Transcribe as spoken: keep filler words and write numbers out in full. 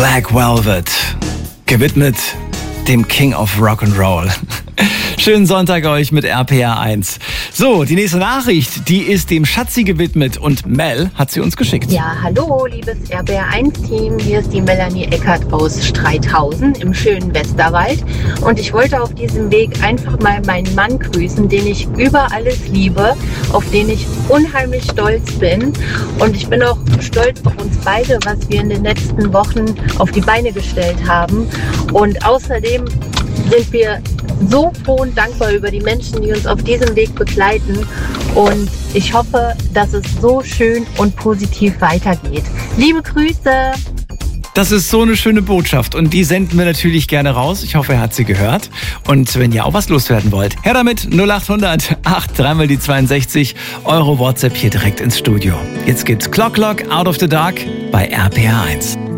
Black Velvet, gewidmet dem King of Rock'n'Roll. Schönen Sonntag euch mit R P R eins. So, die nächste Nachricht, die ist dem Schatzi gewidmet und Mel hat sie uns geschickt. Ja, hallo, liebes R P R eins Team. Hier ist die Melanie Eckert aus Streithausen im schönen Westerwald. Und ich wollte auf diesem Weg einfach mal meinen Mann grüßen, den ich über alles liebe, auf den ich unheimlich stolz bin. Und ich bin auch stolz auf uns beide, was wir in den letzten Wochen auf die Beine gestellt haben. Und außerdem sind wir so froh und dankbar über die Menschen, die uns auf diesem Weg begleiten. Und ich hoffe, dass es so schön und positiv weitergeht. Liebe Grüße! Das ist so eine schöne Botschaft und die senden wir natürlich gerne raus. Ich hoffe, er hat sie gehört. Und wenn ihr auch was loswerden wollt, her damit null acht hundert acht dreimal die zweiundsechzig, eure WhatsApp hier direkt ins Studio. Jetzt gibt's Clock Clock Out of the Dark bei R P R eins.